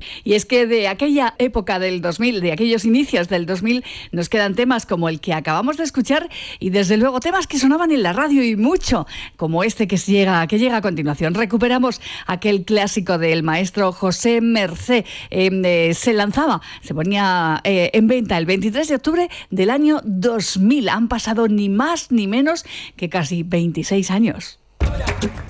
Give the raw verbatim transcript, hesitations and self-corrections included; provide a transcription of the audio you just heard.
Y es que de aquella época del dos mil, de aquellos inicios del dos mil, nos quedan temas como el que acabamos de escuchar y desde luego temas que sonaban en la radio y mucho, como este que llega, que llega a continuación. Recuperamos aquel clásico del maestro José Mercé. Eh, eh, se lanzaba, se ponía eh, en venta el veintitrés de octubre del año dos mil. Han pasado ni más ni menos que casi veintiséis años.